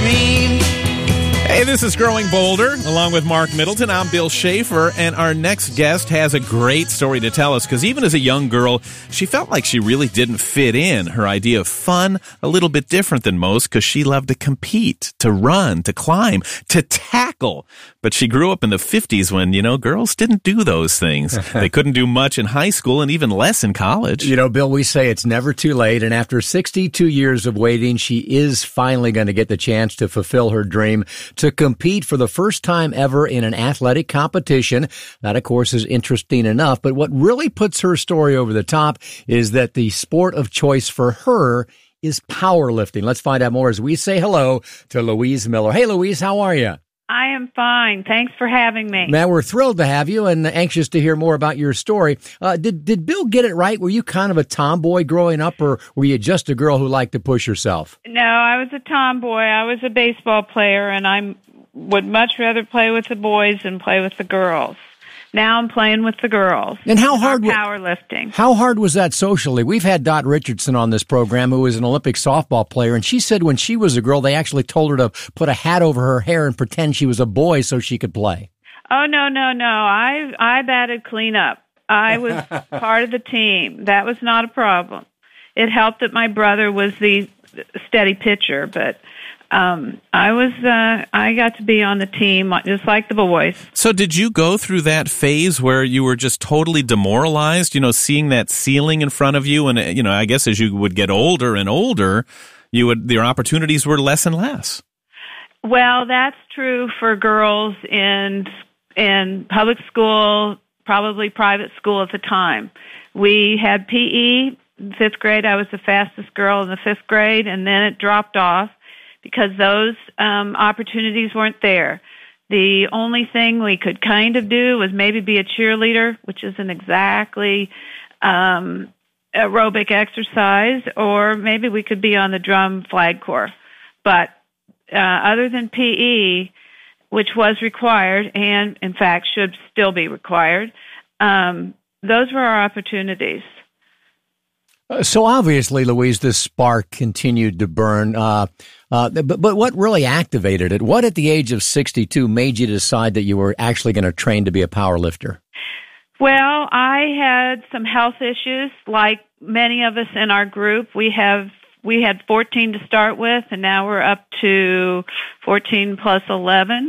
dream. Hey, this is Growing Bolder, along with Mark Middleton. I'm Bill Schaefer, and our next guest has a great story to tell us, because even as a young girl, she felt like she really didn't fit in. Her idea of fun, a little bit different than most, because she loved to compete, to run, to climb, to tackle. But she grew up in the 50s when, girls didn't do those things. They couldn't do much in high school and even less in college. Bill, we say it's never too late, and after 62 years of waiting, she is finally going to get the chance to fulfill her dream to compete for the first time ever in an athletic competition. That, of course, is interesting enough, but what really puts her story over the top is that the sport of choice for her is powerlifting. Let's find out more as we say hello to Louise Miller. Hey, Louise, how are you? I am fine. Thanks for having me. Man, we're thrilled to have you and anxious to hear more about your story. Did Bill get it right? Were you kind of a tomboy growing up, or were you just a girl who liked to push herself? No, I was a tomboy. I was a baseball player, and I would much rather play with the boys than play with the girls. Now I'm playing with the girls. And how hard powerlifting. How hard was that socially? We've had Dot Richardson on this program, who was an Olympic softball player, and she said when she was a girl, they actually told her to put a hat over her hair and pretend she was a boy so she could play. Oh, no. I batted cleanup. I was part of the team. That was not a problem. It helped that my brother was the steady pitcher, but I got to be on the team just like the boys. So did you go through that phase where you were just totally demoralized, seeing that ceiling in front of you? And, I guess as you would get older and older, your opportunities were less and less. Well, that's true for girls in public school, probably private school at the time. We had PE, 5th grade. I was the fastest girl in the 5th grade, and then it dropped off, because those opportunities weren't there. The only thing we could kind of do was maybe be a cheerleader, which isn't exactly aerobic exercise, or maybe we could be on the drum flag corps. But other than PE, which was required and, in fact, should still be required, those were our opportunities. So obviously, Louise, this spark continued to burn. But what really activated it? What at the age of 62 made you decide that you were actually going to train to be a power lifter? Well, I had some health issues, like many of us in our group. We had 14 to start with, and now we're up to 14 plus 11.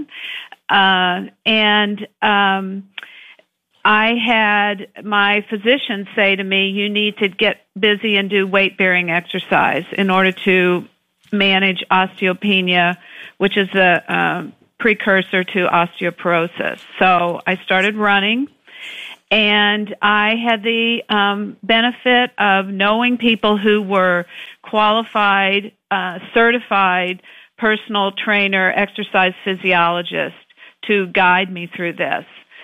I had my physician say to me, you need to get busy and do weight-bearing exercise in order to manage osteopenia, which is a precursor to osteoporosis. So I started running, and I had the benefit of knowing people who were qualified, certified personal trainer, exercise physiologist to guide me through this.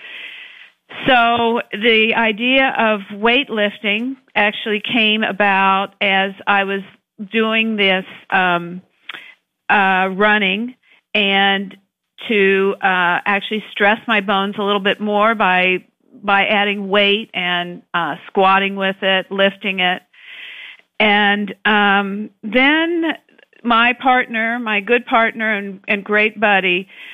So the idea of weightlifting actually came about as I was doing this running, and to actually stress my bones a little bit more by adding weight and squatting with it, lifting it. And then my partner, my good partner and great buddy,